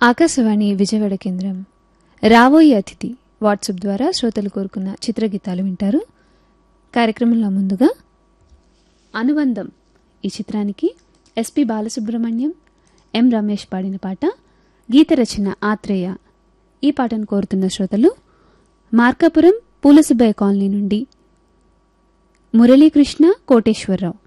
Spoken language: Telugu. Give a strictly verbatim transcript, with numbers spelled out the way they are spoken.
ఆకాశవాణి విజయవాడ కేంద్రం. రాబోయే అతిథి వాట్సాప్ ద్వారా శ్రోతలు కోరుకున్న చిత్రగీతాలు వింటారు. కార్యక్రమంలో ముందుగా అనుబంధం ఈ చిత్రానికి ఎస్పి బాలసుబ్రహ్మణ్యం, ఎం రమేష్ పాడిన పాట, గీత రచన ఆత్రేయ. ఈ పాటను కోరుతున్న శ్రోతలు మార్కాపురం పూలసుబ్బయ్య కాలనీ నుండి మురళీకృష్ణ, కోటేశ్వరరావు.